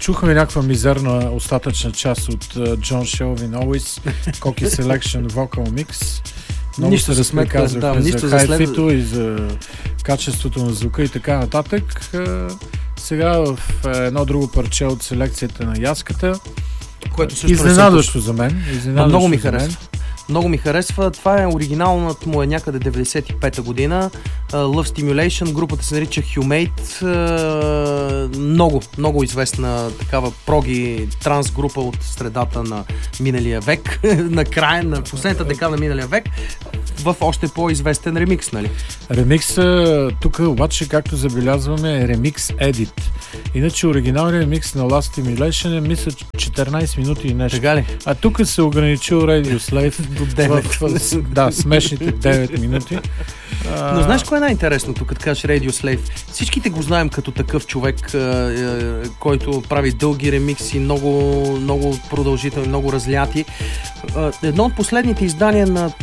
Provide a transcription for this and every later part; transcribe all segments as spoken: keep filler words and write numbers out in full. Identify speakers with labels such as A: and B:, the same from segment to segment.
A: чухме някаква мизерна остатъчна част от Джон Шелвин Always, Cocky Selection Vocal Mix. Много
B: нищо
A: се разприказвахме
B: да,
A: за хайфито след... и за качеството на звука и така нататък. Сега в едно друго парче от селекцията на Яската,
B: което също
A: изненадващо за мен. Изненадващо
B: много ми
A: за
B: харесва.
A: мен.
B: Много ми харесва. Това е оригиналната му е някъде деветдесет и пета година. Uh, Love Stimulation. Групата се нарича Humate. Uh, много, много известна такава проги транс група от средата на миналия век. на края, на последната декада на миналия век. В още по-известен ремикс, нали?
A: Ремикс, тук обаче, както забелязваме, е ремикс едит. Иначе оригиналният ремикс на Love Stimulation е, мисля, четиринайсет минути и нещо.
B: Тега ли?
A: А тук се ограничил Radio Slave
B: до девет.
A: В, в, да, смешните девет минути.
B: А... Но знаеш кое е най-интересното, като кажеш Radio Slave? Всичките го знаем като такъв човек, който прави дълги ремикси, много, много продължителни, много разляти. Едно от последните издания на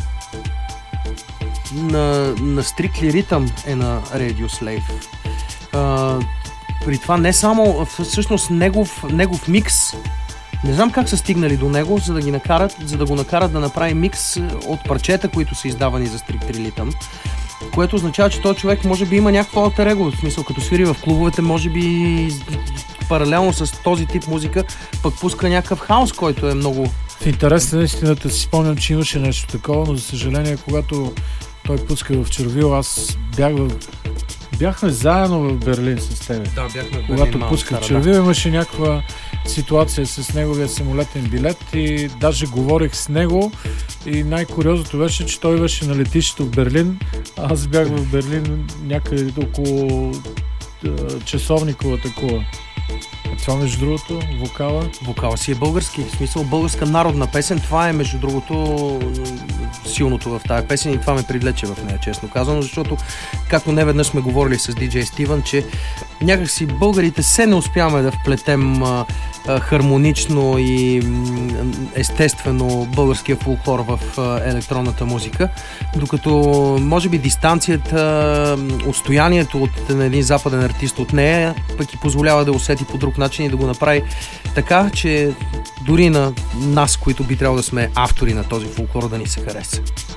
B: на, на Strictly Rhythm е на Radio Slave. А, при това не само, всъщност негов, негов микс, не знам как са стигнали до него, за да ги накарат, за да го накарат да направи микс от парчета, които са издавани за Strictly Rhythm, което означава, че този човек може би има някакво алтер его, в смисъл като свири в клубовете, може би паралелно с този тип музика, пък пуска някакъв хаос, който е много...
A: В интерес на истината си спомням, че имаше нещо такова, но за съжаление, когато той пуска в Червил, аз бях в... Бяхме заедно в Берлин с теб.
B: Да, бяхме в Берлин.
A: Когато пуска в Червил, да. Имаше някаква ситуация с неговия самолетен билет и даже говорих с него и най-куриозното беше, че той беше на летището в Берлин, а аз бях в Берлин някъде около часовникова такова. Това, между другото, вокала?
B: Вокала си е български, в смисъл българска народна песен. Това е, между другото, силното в тази песен и това ме привлече в нея, честно казано, защото, както неведнъж сме говорили с диджей Стивън, че някакси българите се не успяваме да вплетем а, а, хармонично и естествено българския фолклор в а, електронната музика, докато може би дистанцията, отстоянието от един западен артист от нея пък и позволява да усети по друг начин и да го направи така, че дори на нас, които би трябвало да сме автори на този фолклор, да ни се хареса.